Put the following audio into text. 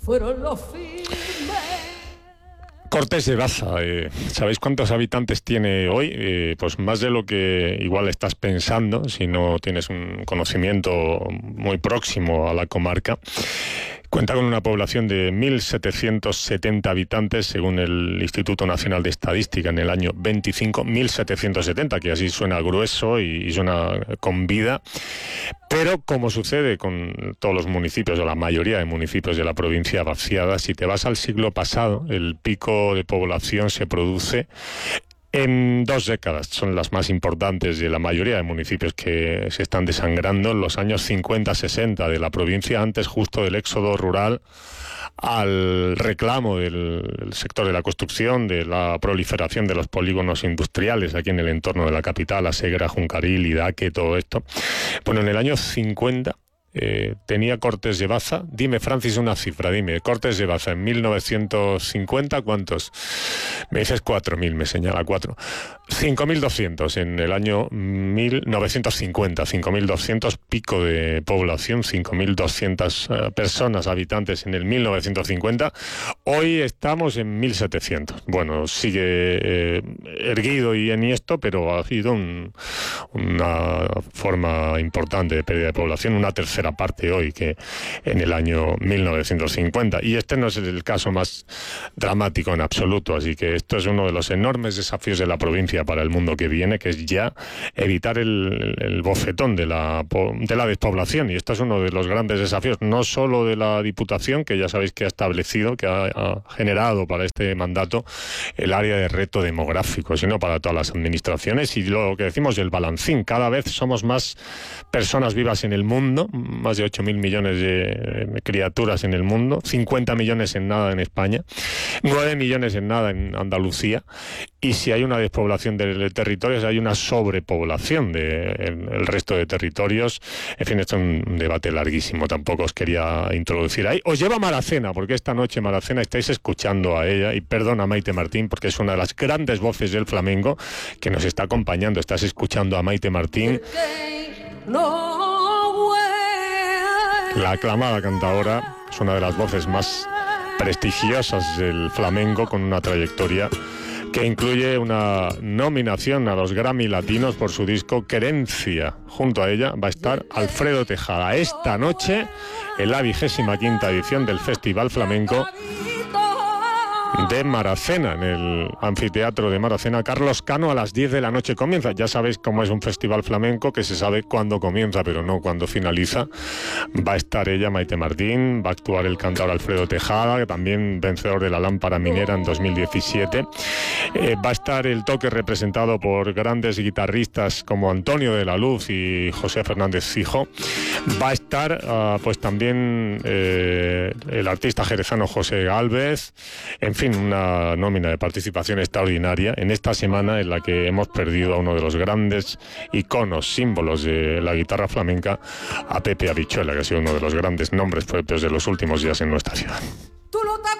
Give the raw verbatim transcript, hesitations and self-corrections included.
fueron los firmes. Cortes de Baza, eh, ¿sabéis cuántos habitantes tiene hoy? Eh, pues más de lo que igual estás pensando, si no tienes un conocimiento muy próximo a la comarca. Cuenta con una población de mil setecientos setenta habitantes, según el Instituto Nacional de Estadística, en el año veinticinco, mil setecientos setenta, que así suena grueso y, y suena con vida. Pero, como sucede con todos los municipios, o la mayoría de municipios de la provincia vaciada, si te vas al siglo pasado, el pico de población se produce en dos décadas. Son las más importantes de la mayoría de municipios que se están desangrando en los años cincuenta sesenta de la provincia, antes justo del éxodo rural al reclamo del sector de la construcción, de la proliferación de los polígonos industriales aquí en el entorno de la capital, Asegra, Juncaril, Idaque, todo esto. Bueno, en el año cincuenta Eh, tenía Cortes de Baza. Dime, Francis, una cifra, dime. Cortes de Baza en mil novecientos cincuenta, ¿cuántos? Me dices cuatro mil, me señala cuatro. cinco mil doscientos en el año mil novecientos cincuenta. cinco mil doscientos pico de población, cinco mil doscientas uh, personas, habitantes en el mil novecientos cincuenta. Hoy estamos en mil setecientos. Bueno, sigue eh, erguido y enhiesto, pero ha sido un, una forma importante de pérdida de población, una tercera parte hoy que en el año mil novecientos cincuenta, y este no es el caso más dramático en absoluto, así que esto es uno de los enormes desafíos de la provincia para el mundo que viene, que es ya evitar el, el bofetón de la, de la despoblación, y esto es uno de los grandes desafíos, no solo de la Diputación, que ya sabéis que ha establecido, que ha, ha generado para este mandato el área de reto demográfico, sino para todas las administraciones, y lo que decimos del balancín, cada vez somos más personas vivas en el mundo, más de ocho mil millones de criaturas en el mundo, cincuenta millones en nada en España, nueve millones en nada en Andalucía, y si hay una despoblación de territorios, hay una sobrepoblación del de resto de territorios. En fin, esto es un debate larguísimo, tampoco os quería introducir ahí. Os llevo a Maracena, porque esta noche Maracena estáis escuchando a ella, y perdona a Maite Martín, porque es una de las grandes voces del flamenco que nos está acompañando. Estás escuchando a Maite Martín, la aclamada cantadora, es una de las voces más prestigiosas del flamenco, con una trayectoria que incluye una nominación a los Grammy Latinos por su disco Querencia. Junto a ella va a estar Alfredo Tejada esta noche en la vigésima quinta edición del Festival Flamenco de Maracena, en el anfiteatro de Maracena. Carlos Cano, a las diez de la noche comienza. Ya sabéis cómo es un festival flamenco, que se sabe cuándo comienza, pero no cuándo finaliza. Va a estar ella, Maite Martín, va a actuar el cantador Alfredo Tejada, que también vencedor de la Lámpara Minera en dos mil diecisiete. Eh, va a estar el toque representado por grandes guitarristas como Antonio de la Luz y José Fernández Fijo. Va a estar uh, pues también eh, el artista jerezano José Gálvez. En fin, una nómina de participación extraordinaria en esta semana en la que hemos perdido a uno de los grandes iconos, símbolos de la guitarra flamenca, a Pepe Habichuela, que ha sido uno de los grandes nombres propios de los últimos días en nuestra ciudad.